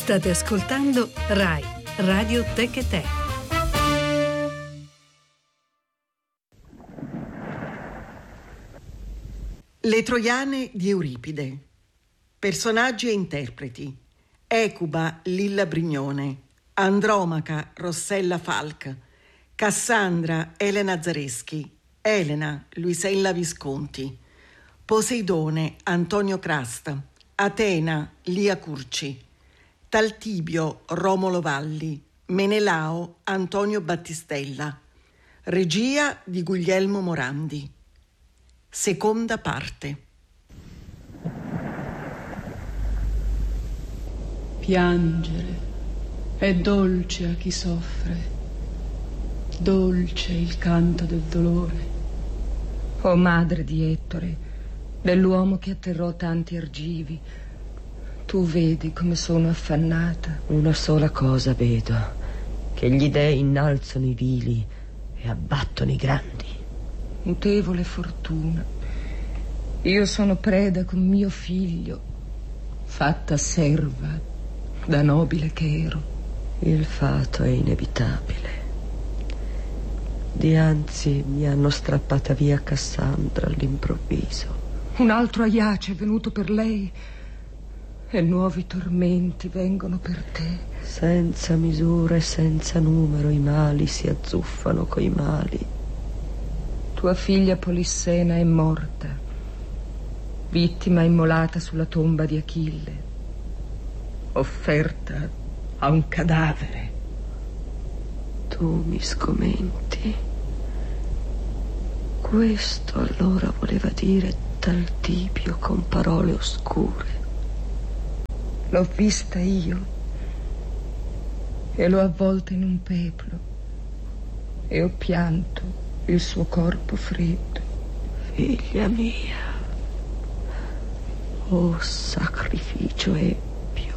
State ascoltando Rai Radio Tech e Te. Le Troiane di Euripide. Personaggi e interpreti: Ecuba Lilla Brignone, Andromaca Rossella Falk, Cassandra Elena Zareschi, Elena Luisella Visconti, Poseidone Antonio Crasta, Atena Lia Curci, Taltibio Romolo Valli, Menelao Antonio Battistella. Regia di Guglielmo Morandi. Seconda parte. Piangere è dolce a chi soffre, dolce il canto del dolore. O madre di Ettore, dell'uomo che atterrò tanti argivi, tu vedi come sono affannata. Una sola cosa vedo, che gli dei innalzano i vili e abbattono i grandi. Mutevole fortuna, io sono preda con mio figlio, fatta serva da nobile che ero. Il fato è inevitabile. Dianzi mi hanno strappata via Cassandra all'improvviso. Un altro Aiace è venuto per lei e nuovi tormenti vengono per te. Senza misura e senza numero i mali si azzuffano coi mali. Tua figlia Polissena è morta, vittima immolata sulla tomba di Achille, offerta a un cadavere. Tu mi scomenti. Questo allora voleva dire Taltibio con parole oscure. L'ho vista io e l'ho avvolta in un peplo e ho pianto il suo corpo freddo. Figlia mia, oh sacrificio empio,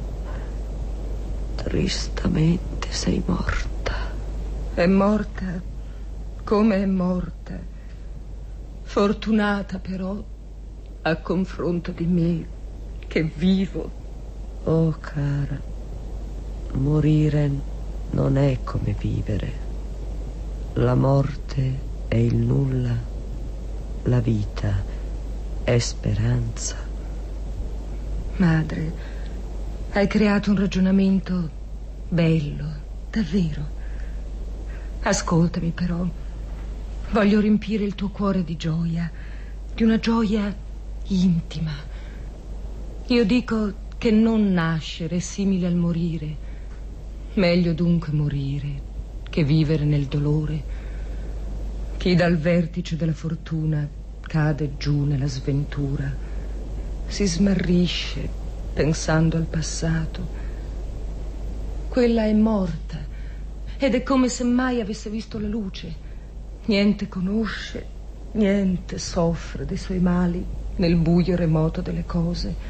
tristamente sei morta. È morta come è morta, fortunata però a confronto di me che vivo. Oh cara, morire non è come vivere. La morte è il nulla, la vita è speranza. Madre, hai creato un ragionamento bello, davvero. Ascoltami però, voglio riempire il tuo cuore di gioia, di una gioia intima. Io dico che non nascere è simile al morire. Meglio dunque morire che vivere nel dolore. Chi dal vertice della fortuna cade giù nella sventura si smarrisce pensando al passato. Quella è morta ed è come se mai avesse visto la luce. Niente conosce, niente soffre dei suoi mali nel buio remoto delle cose.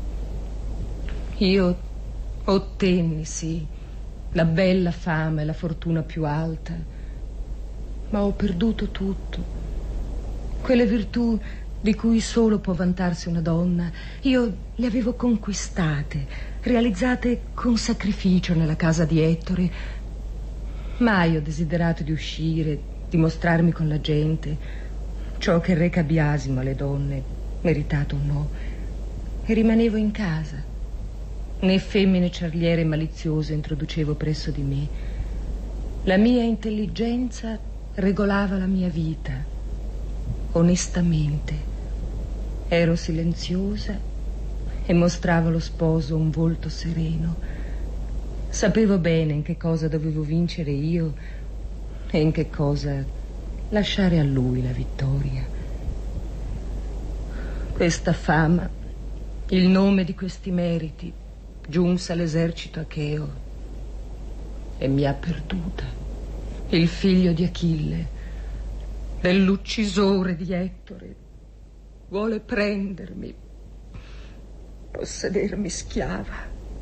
Io ottenni, sì, la bella fama e la fortuna più alta, ma ho perduto tutto. Quelle virtù di cui solo può vantarsi una donna, io le avevo conquistate, realizzate con sacrificio nella casa di Ettore. Mai ho desiderato di uscire, di mostrarmi con la gente, ciò che reca biasimo alle donne, meritato o no, e rimanevo in casa. Né femmine ciarliere e maliziose introducevo presso di me. La mia intelligenza regolava la mia vita. Onestamente ero silenziosa e mostravo allo sposo un volto sereno. Sapevo bene in che cosa dovevo vincere io e in che cosa lasciare a lui la vittoria. Questa fama, il nome di questi meriti, giunse all'esercito acheo e mi ha perduta. Il figlio di Achille, dell'uccisore di Ettore, vuole prendermi, possedermi schiava.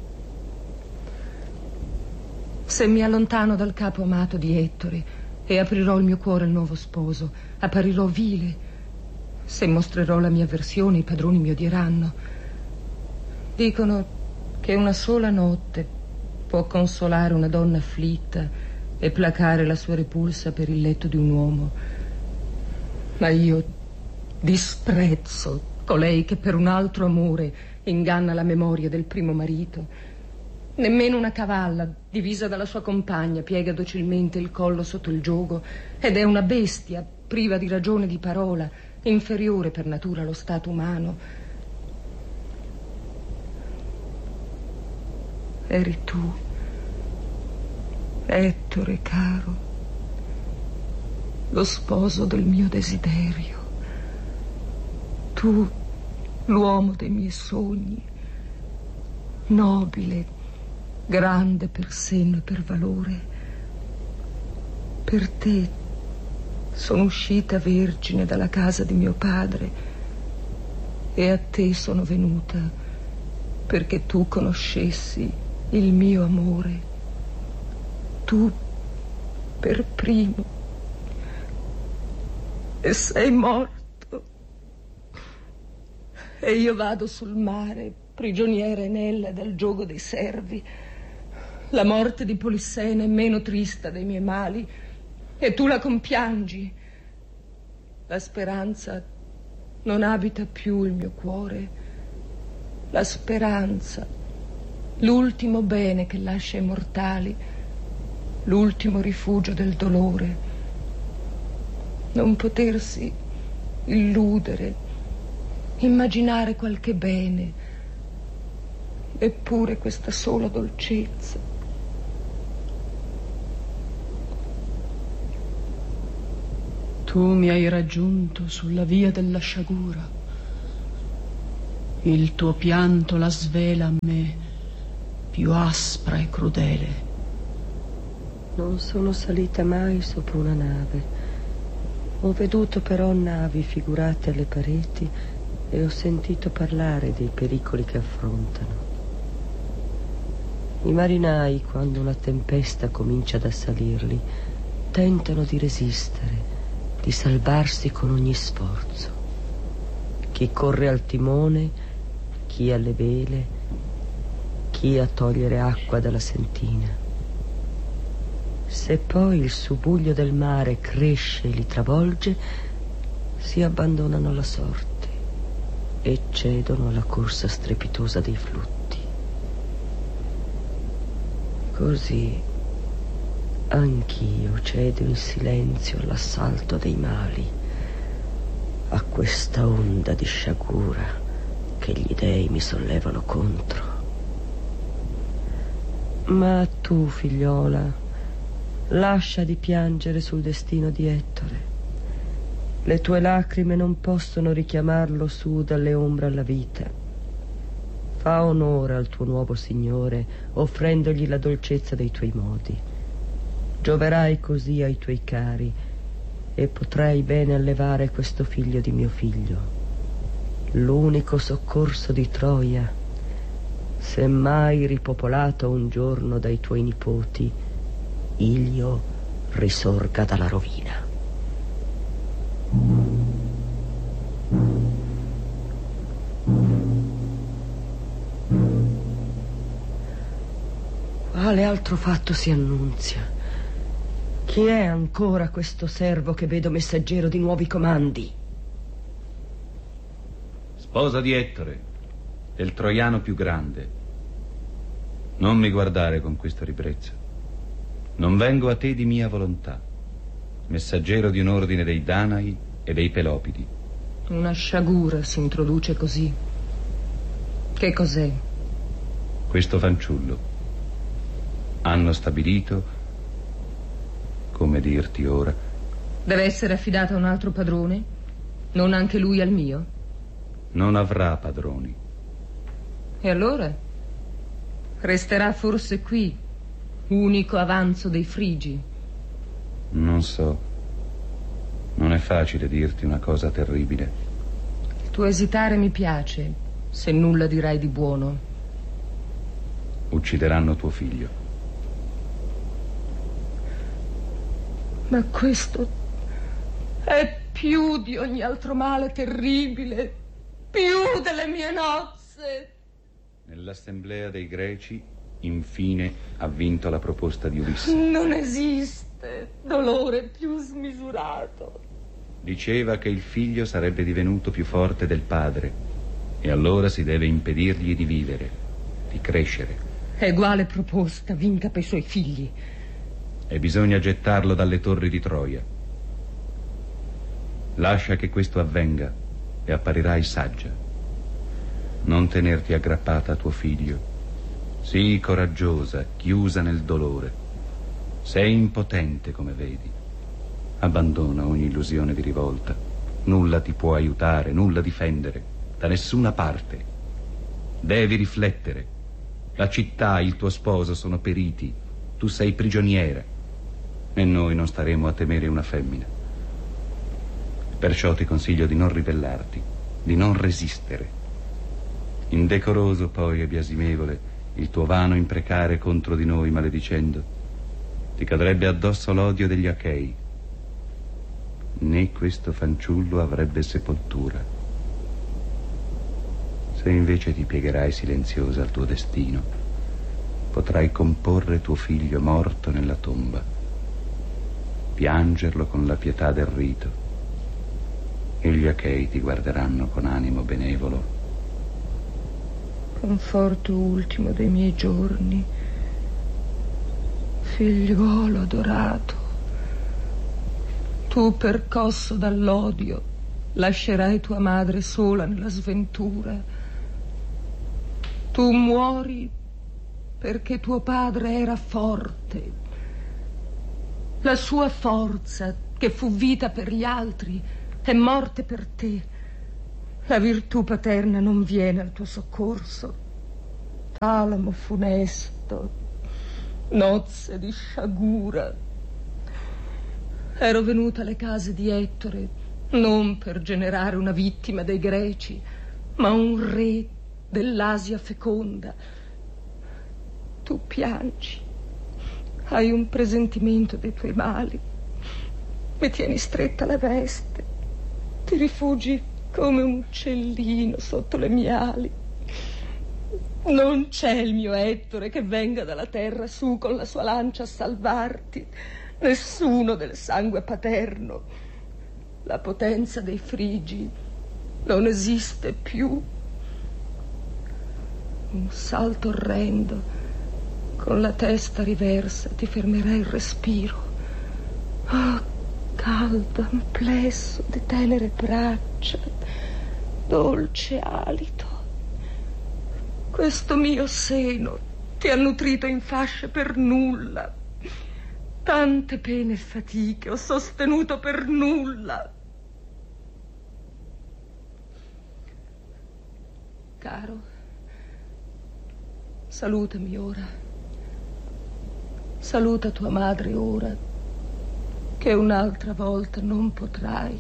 Se mi allontano dal capo amato di Ettore e aprirò il mio cuore al nuovo sposo, apparirò vile. Se mostrerò la mia avversione, i padroni mi odieranno. Dicono che una sola notte può consolare una donna afflitta e placare la sua repulsa per il letto di un uomo. Ma io disprezzo colei che per un altro amore inganna la memoria del primo marito. Nemmeno una cavalla, divisa dalla sua compagna, piega docilmente il collo sotto il giogo, ed è una bestia, priva di ragione e di parola, inferiore per natura allo stato umano. Eri tu, Ettore caro, lo sposo del mio desiderio. Tu, l'uomo dei miei sogni, nobile, grande per senno e per valore. Per te sono uscita vergine dalla casa di mio padre e a te sono venuta perché tu conoscessi il mio amore. Tu per primo. E sei morto. E io vado sul mare, prigioniera in ella dal giogo dei servi. La morte di Polissena è meno trista dei miei mali e tu la compiangi. La speranza non abita più il mio cuore. La speranza, l'ultimo bene che lascia ai mortali, l'ultimo rifugio del dolore. Non potersi illudere, immaginare qualche bene, eppure questa sola dolcezza. Tu mi hai raggiunto sulla via della sciagura. Il tuo pianto la svela a me, più aspra e crudele. Non sono salita mai sopra una nave. Ho veduto però navi figurate alle pareti e ho sentito parlare dei pericoli che affrontano. I marinai, quando una tempesta comincia ad assalirli, tentano di resistere, di salvarsi con ogni sforzo. Chi corre al timone, chi alle vele, chi a togliere acqua dalla sentina. Se poi il subbuglio del mare cresce e li travolge, si abbandonano alla sorte e cedono alla corsa strepitosa dei flutti. Così anch'io cedo in silenzio all'assalto dei mali, a questa onda di sciagura che gli dei mi sollevano contro. Ma tu, figliola, lascia di piangere sul destino di Ettore. Le tue lacrime non possono richiamarlo su dalle ombre alla vita. Fa onore al tuo nuovo signore, offrendogli la dolcezza dei tuoi modi. Gioverai così ai tuoi cari e potrai bene allevare questo figlio di mio figlio, l'unico soccorso di Troia, se mai ripopolato un giorno dai tuoi nipoti, Ilio risorga dalla rovina. Quale altro fatto si annunzia? Chi è ancora questo servo che vedo messaggero di nuovi comandi? Sposa di Ettore, del troiano più grande. Non mi guardare con questo ribrezzo. Non vengo a te di mia volontà, messaggero di un ordine dei Danai e dei Pelopidi. Una sciagura si introduce così. Che cos'è? Questo fanciullo. Hanno stabilito, come dirti ora, Deve essere affidata a un altro padrone? Non anche lui al mio? non avrà padroni. E allora? Resterà forse qui, unico avanzo dei Frigi? Non so. Non è facile dirti una cosa terribile. Il tuo esitare mi piace, se nulla dirai di buono. Uccideranno tuo figlio. Ma questo è più di ogni altro male terribile, più delle mie nozze. Nell'assemblea dei Greci, infine, ha vinto la proposta di Ulisse. Non esiste dolore più smisurato. Diceva che il figlio sarebbe divenuto più forte del padre e allora si deve impedirgli di vivere, di crescere. Eguale proposta vinca per i suoi figli. E bisogna gettarlo dalle torri di Troia. Lascia che questo avvenga e apparirai saggia. Non tenerti aggrappata a tuo figlio. Sii coraggiosa, chiusa nel dolore. Sei impotente, come vedi. Abbandona ogni illusione di rivolta. Nulla ti può aiutare, nulla difendere, da nessuna parte. Devi riflettere. La città, il tuo sposo sono periti. Tu sei prigioniera. E noi non staremo a temere una femmina. Perciò ti consiglio di non ribellarti, di non resistere. Indecoroso poi e biasimevole il tuo vano imprecare contro di noi maledicendo. Ti cadrebbe addosso l'odio degli Achei. Né questo fanciullo avrebbe sepoltura. Se invece ti piegherai silenziosa al tuo destino, potrai comporre tuo figlio morto nella tomba, piangerlo con la pietà del rito, e gli Achei ti guarderanno con animo benevolo. Conforto ultimo dei miei giorni, figliuolo adorato, tu percosso dall'odio lascerai tua madre sola nella sventura. Tu muori perché tuo padre era forte. La sua forza, che fu vita per gli altri, è morte per te. La virtù paterna non viene al tuo soccorso. Talamo funesto, nozze di sciagura. Ero venuta alle case di Ettore non per generare una vittima dei Greci, ma un re dell'Asia feconda. Tu piangi, hai un presentimento dei tuoi mali, mi tieni stretta la veste, ti rifugi come un uccellino sotto le mie ali. Non c'è il mio Ettore che venga dalla terra su con la sua lancia a salvarti, nessuno del sangue paterno. La potenza dei Frigi non esiste più. Un salto orrendo, con la testa riversa, ti fermerà il respiro. Oh, caldo amplesso di tenere braccia, dolce alito. Questo mio seno ti ha nutrito in fasce per nulla. Tante pene e fatiche ho sostenuto per nulla. Caro, salutami ora. Saluta tua madre ora, che un'altra volta non potrai.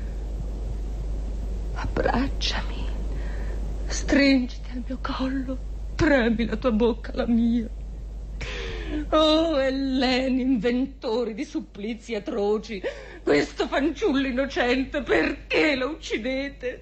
Abbracciami, stringiti al mio collo, premi la tua bocca alla mia. Oh, Elleni, inventori di supplizi atroci, questo fanciullo innocente, perché lo uccidete?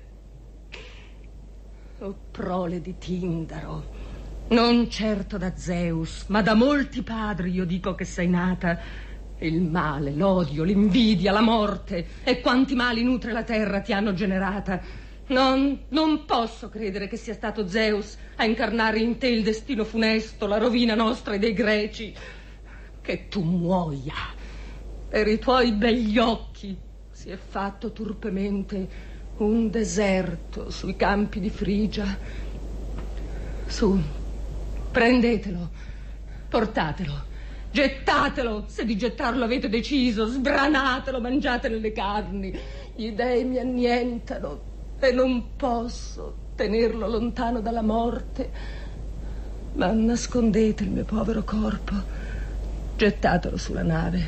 Oh, prole di Tindaro, non certo da Zeus, ma da molti padri io dico che sei nata. Il male, l'odio, l'invidia, la morte e quanti mali nutre la terra ti hanno generata. Non posso credere che sia stato Zeus a incarnare in te il destino funesto, la rovina nostra e dei Greci. Che tu muoia. Per i tuoi begli occhi si è fatto turpemente un deserto sui campi di Frigia. Su, prendetelo, portatelo. Gettatelo, se di gettarlo avete deciso, sbranatelo, mangiatene le carni. Gli dei mi annientano e non posso tenerlo lontano dalla morte. Ma nascondete il mio povero corpo, gettatelo sulla nave.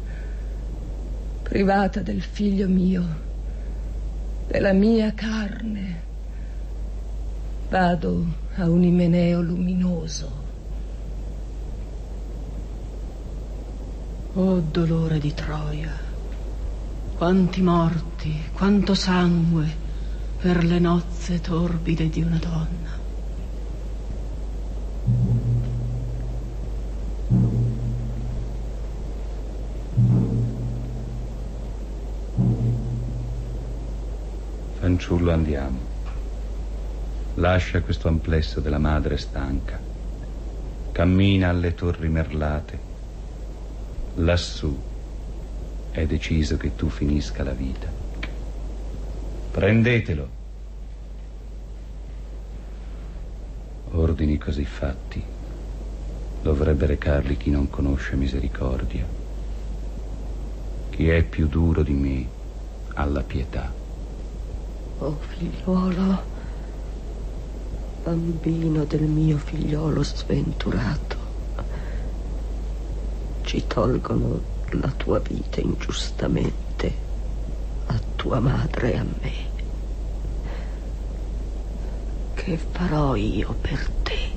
Privata del figlio mio, della mia carne, vado a un Imeneo luminoso. Oh, dolore di Troia, quanti morti, quanto sangue per le nozze torbide di una donna. Fanciullo, andiamo. Lascia questo amplesso della madre stanca. Cammina alle torri merlate. Lassù è deciso che tu finisca la vita. Prendetelo. Ordini così fatti dovrebbe recarli chi non conosce misericordia. Chi è più duro di me alla pietà. Oh figliuolo, bambino del mio figliolo sventurato, ci tolgono la tua vita ingiustamente, a tua madre e a me. Che farò io per te?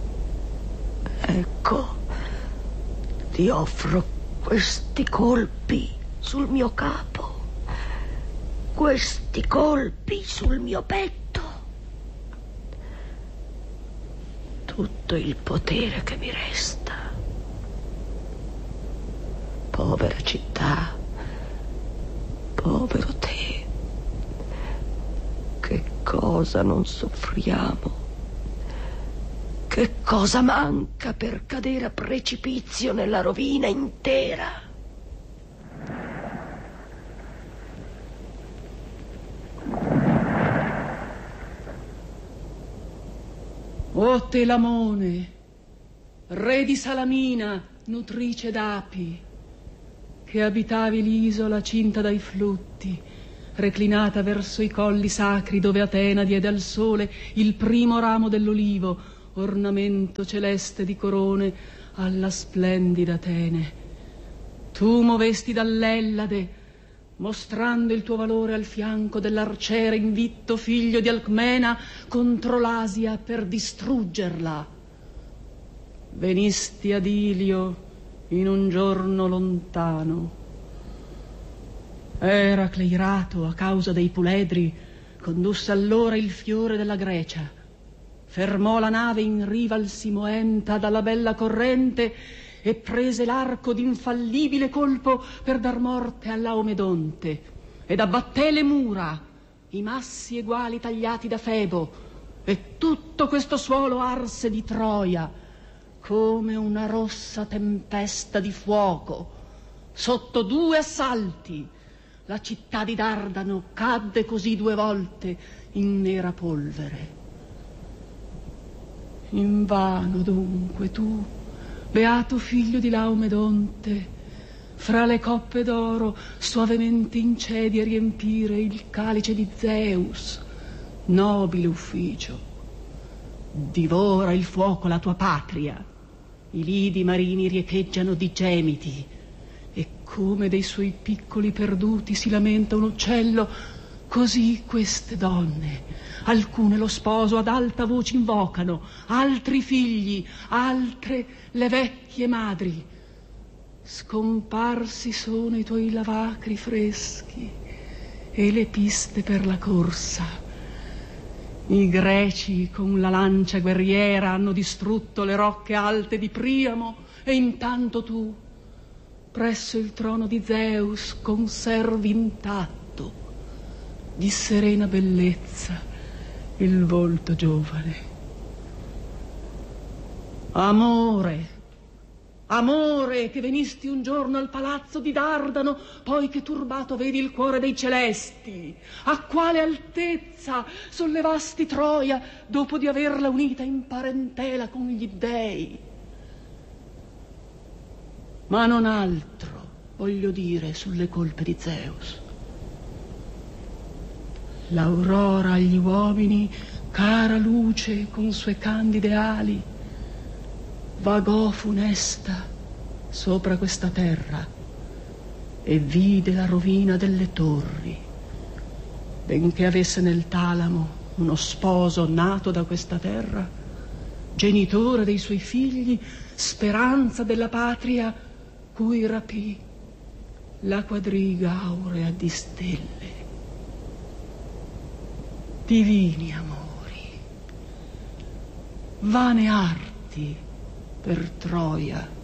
Ecco, ti offro questi colpi sul mio capo, questi colpi sul mio petto, tutto il potere che mi resta. Povera città, povero te, che cosa non soffriamo, che cosa manca per cadere a precipizio nella rovina intera. O Telamone, re di Salamina, nutrice d'api, che abitavi l'isola cinta dai flutti, reclinata verso i colli sacri dove Atena diede al sole il primo ramo dell'olivo, ornamento celeste di corone alla splendida Atene. Tu movesti dall'Ellade, mostrando il tuo valore al fianco dell'arciere invitto figlio di Alcmena contro l'Asia per distruggerla. Venisti ad Ilio in un giorno lontano. Eracle irato a causa dei puledri condusse allora il fiore della Grecia, fermò la nave in riva al Simoenta dalla bella corrente e prese l'arco d'infallibile colpo per dar morte all'Aomedonte, ed abbatté le mura, i massi eguali tagliati da Febo, e tutto questo suolo arse di Troia come una rossa tempesta di fuoco. Sotto 2 assalti la città di Dardano cadde così 2 volte in nera polvere. Invano dunque tu, beato figlio di Laomedonte, fra le coppe d'oro soavemente incedi a riempire il calice di Zeus, nobile ufficio. Divora il fuoco la tua patria, i lidi marini riecheggiano di gemiti, e come dei suoi piccoli perduti si lamenta un uccello, così queste donne, alcune lo sposo ad alta voce invocano, altri figli, altre le vecchie madri. Scomparsi sono i tuoi lavacri freschi e le piste per la corsa. I greci con la lancia guerriera hanno distrutto le rocche alte di Priamo, e intanto tu, presso il trono di Zeus, conservi intatto, di serena bellezza, il volto giovane. Amore, amore, che venisti un giorno al palazzo di Dardano, poi che turbato vedi il cuore dei celesti, a quale altezza sollevasti Troia dopo di averla unita in parentela con gli dei. Ma non altro voglio dire sulle colpe di Zeus. L'aurora agli uomini, cara luce con sue candide ali, vagò funesta sopra questa terra e vide la rovina delle torri, benché avesse nel talamo uno sposo nato da questa terra, genitore dei suoi figli, speranza della patria, cui rapì la quadriga aurea di stelle. Divini amori, vane arti per Troia